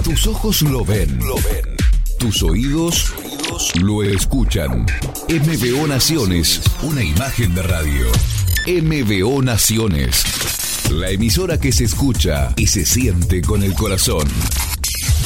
Tus ojos lo ven. Tus oídos lo escuchan. MBO Naciones, una imagen de radio. MBO Naciones, la emisora que se escucha y se siente con el corazón.